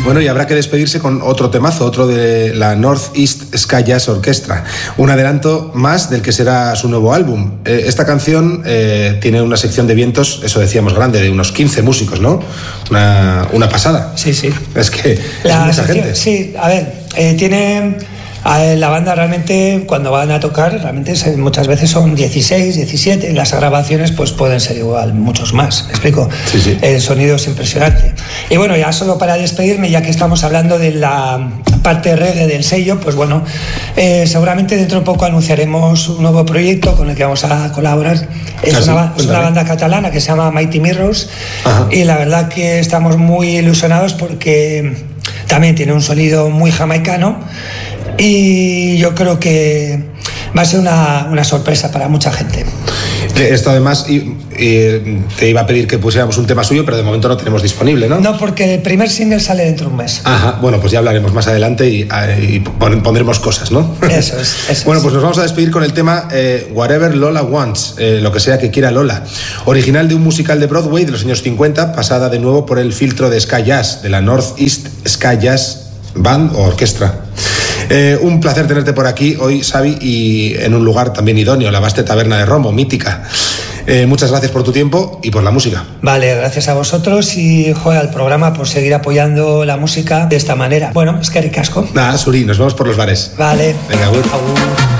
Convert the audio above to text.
Bueno, y habrá que despedirse con otro temazo, otro de la North East Ska Jazz Orchestra, un adelanto más del que será su nuevo álbum. Esta canción tiene una sección de vientos, eso decíamos, grande, de unos 15 músicos, ¿no? Una pasada. Sí. Es que es mucha gente. Sí, a ver, tiene... La banda realmente, cuando van a tocar, realmente muchas veces son 16, 17. Las grabaciones pues pueden ser igual, muchos más. ¿Me explico? Sí. El sonido es impresionante. Y bueno, ya solo para despedirme, ya que estamos hablando de la parte reggae del sello, pues bueno, seguramente dentro de poco anunciaremos un nuevo proyecto con el que vamos a colaborar. Es una banda catalana que se llama Mighty Mirrors. Ajá. Y la verdad que estamos muy ilusionados porque también tiene un sonido muy jamaicano. Y yo creo que va a ser una sorpresa para mucha gente. Esto además, te iba a pedir que pusiéramos un tema suyo, pero de momento no tenemos disponible, ¿no? No, porque el primer single sale dentro de un mes. Ajá, bueno, pues ya hablaremos más adelante y pondremos cosas, ¿no? Eso es. Bueno, pues nos vamos a despedir con el tema Whatever Lola Wants, lo que sea que quiera Lola. Original de un musical de Broadway de los años 50, pasada de nuevo por el filtro de Ska Jazz, de la North East Ska Jazz Band o Orquestra. Un placer tenerte por aquí hoy, Xavi, y en un lugar también idóneo, la Baste Taberna de Romo, mítica. Muchas gracias por tu tiempo y por la música. Vale, gracias a vosotros y al programa por seguir apoyando la música de esta manera. Bueno, es que ricasco. Nada, Suri, nos vemos por los bares. Vale. Venga, agur. Agur.